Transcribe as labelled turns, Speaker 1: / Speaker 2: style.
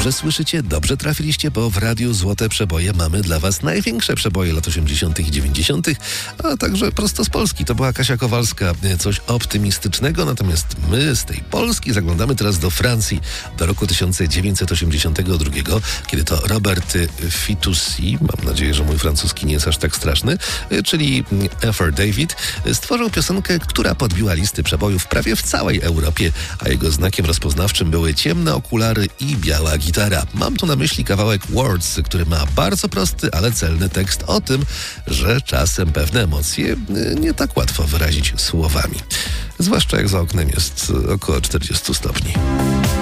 Speaker 1: Dobrze słyszycie, dobrze trafiliście, bo w Radiu Złote Przeboje mamy dla was największe przeboje lat 80. i 90., a także prosto z Polski. To była Kasia Kowalska, coś optymistycznego, natomiast my z tej Polski zaglądamy teraz do Francji, do roku 1982, kiedy to Robert Fitoussi, mam nadzieję, że mój francuski nie jest aż tak straszny, czyli F.R. David, stworzył piosenkę, która podbiła listy przebojów prawie w całej Europie, a jego znakiem rozpoznawczym były ciemne okulary i biała gitara. Mam tu na myśli kawałek Words, który ma bardzo prosty, ale celny tekst o tym, że czasem pewne emocje nie tak łatwo wyrazić słowami. Zwłaszcza jak za oknem jest około 40 stopni.